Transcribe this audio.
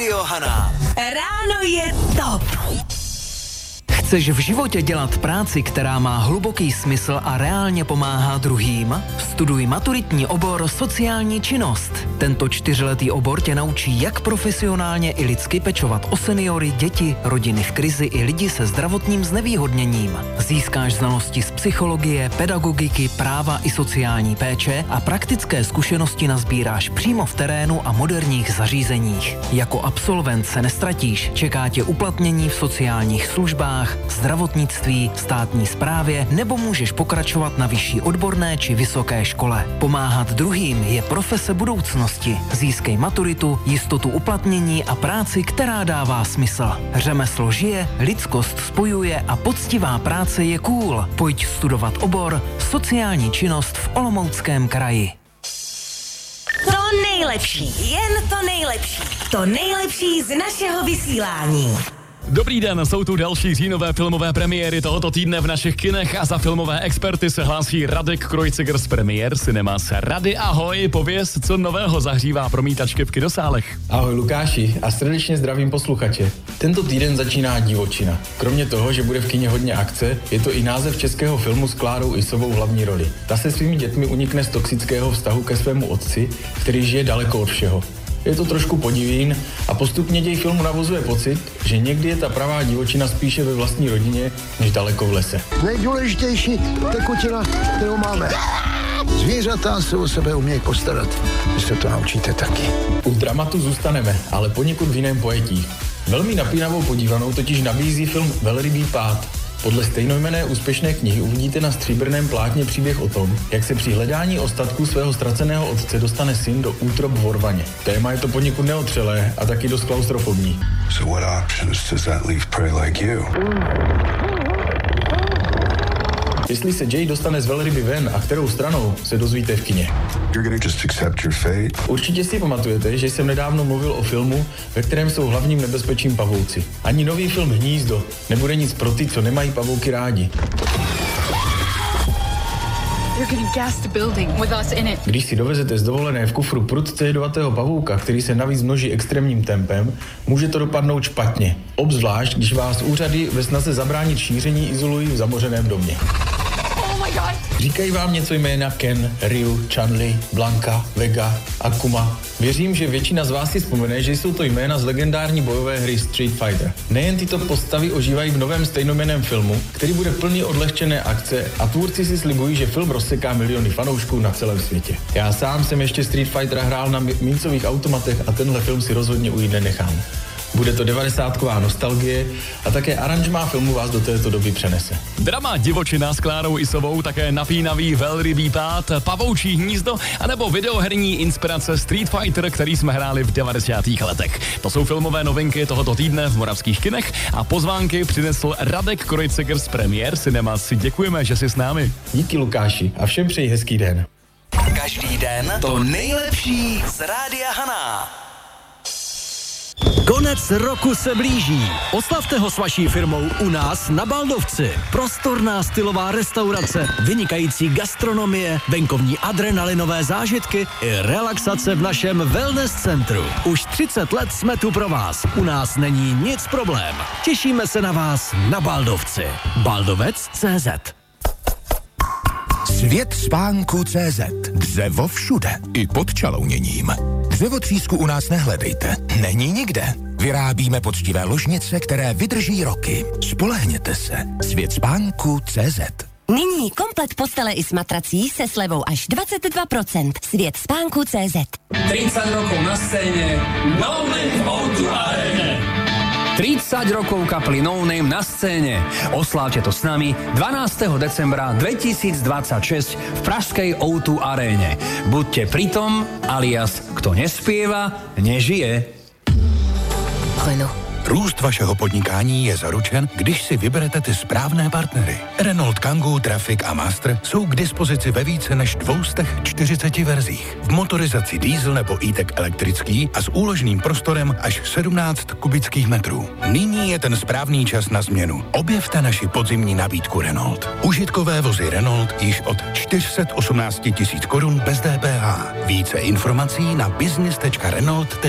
Radio Hana. Ráno je top. Chceš v životě dělat práci, která má hluboký smysl a reálně pomáhá druhým? Studuj maturitní obor sociální činnost. Tento 4letý obor tě naučí, jak profesionálně i lidsky pečovat o seniory, děti, rodiny v krizi i lidi se zdravotním znevýhodněním. Získáš znalosti z psychologie, pedagogiky, práva i sociální péče a praktické zkušenosti nazbíráš přímo v terénu a moderních zařízeních. Jako absolvent se nestratíš, čeká tě uplatnění v sociálních službách, zdravotnictví, státní správě nebo můžeš pokračovat na vyšší odborné či vysoké škole. Pomáhat druhým je profese budoucnosti. Získej maturitu, jistotu uplatnění a práci, která dává smysl. Řemeslo žije, lidskost spojuje a poctivá práce je cool. Pojď studovat obor sociální činnost v Olomouckém kraji. To nejlepší, jen to nejlepší. To nejlepší z našeho vysílání. Dobrý den, jsou tu další říjnové filmové premiéry tohoto týdne v našich kinech a za filmové experty se hlásí Radek Kreuziger z Premiér Cinemas. Rady, ahoj, pověz, co nového zahřívá promítačky v kinosálech. Ahoj Lukáši a srdečně zdravím posluchače. Tento týden začíná Divočina. Kromě toho, že bude v kině hodně akce, je to i název českého filmu s Klárou Isovou v hlavní roli. Ta se svými dětmi unikne z toxického vztahu ke svému otci, který žije daleko od všeho. Je to trošku podivín a postupně děj filmu navozuje pocit, že někdy je ta pravá divočina spíše ve vlastní rodině, než daleko v lese. Nejdůležitější tekutina, kterou máme. Zvířata se o sebe umějí postarat. Vy se to naučíte taky. U dramatu zůstaneme, ale poněkud v jiném pojetí. Velmi napínavou podívanou totiž nabízí film Velrybí pád. Podle stejnojmenné úspěšné knihy uvidíte na stříbrném plátně příběh o tom, jak se při hledání ostatků svého ztraceného otce dostane syn do útrob v Orvaně. Téma je to poněkud neotřelé a taky dost klaustrofobní. So what options does that leave prey like you? Jestli se Jay dostane z velryby ven a kterou stranou, se dozvíte v kině. You're gonna just accept your fate. Určitě si pamatujete, že jsem nedávno mluvil o filmu, ve kterém jsou hlavním nebezpečím pavouci. Ani nový film Hnízdo nebude nic pro ty, co nemají pavouky rádi. Když si dovezete z dovolené v kufru prudce jedovatého pavouka, který se navíc množí extrémním tempem, může to dopadnout špatně. Obzvlášť, když vás úřady ve snaze zabránit šíření izolují v zamořeném domě. Říkají vám něco jména Ken, Ryu, Chun-Li, Blanka, Vega, Akuma? Věřím, že většina z vás si vzpomene, že jsou to jména z legendární bojové hry Street Fighter. Nejen tyto postavy ožívají v novém stejnojmenném filmu, který bude plný odlehčené akce a tvůrci si slibují, že film rozseká miliony fanoušků na celém světě. Já sám jsem ještě Street Fightera hrál na mincových automatech a tenhle film si rozhodně ujít nenechám. Bude to 90ková nostalgie a také aranžmá filmu vás do této doby přenese. Drama Divočina s Klárou Isovou, také napínavý Velrybí pád, Pavoučí hnízdo anebo videoherní inspirace Street Fighter, který jsme hráli v 90. letech. To jsou filmové novinky tohoto týdne v moravských kinech a pozvánky přinesl Radek Kreuziger z Premiér Cinemas. Děkujeme, že jsi s námi. Díky Lukáši a všem přeji hezký den. Každý den to nejlepší z Rádia Hana. Konec roku se blíží. Oslavte ho s vaší firmou u nás na Baldovci. Prostorná stylová restaurace, vynikající gastronomie, venkovní adrenalinové zážitky i relaxace v našem wellness centru. Už 30 let jsme tu pro vás. U nás není nic problém. Těšíme se na vás na Baldovci. Baldovec.cz. Svět spánku.cz. Dřevo všude, i pod čalouněním. Dřevotřísku u nás nehledejte, není nikde. Vyrábíme poctivé ložnice, které vydrží roky. Spolehněte se. Svět spánku.cz. Nyní komplet postele i s matrací se slevou až 22%. Svět spánku.cz. 30 rokov na scéne, No Name v O2 Arene. 30 rokov kapely No Name na scéne. Oslávte to s nami 12. decembra 2026 v pražskej O2 Aréne. Buďte pritom, alias kto nespieva, nežije. Růst vašeho podnikání je zaručen, když si vyberete ty správné partnery. Renault Kangoo, Traffic a Master jsou k dispozici ve více než 240 verzích. V motorizaci diesel nebo e-tech elektrický a s úložným prostorem až 17 kubických metrů. Nyní je ten správný čas na změnu. Objevte naši podzimní nabídku Renault. Užitkové vozy Renault již od 418 000 korun bez DPH. Více informací na business.renault.cz.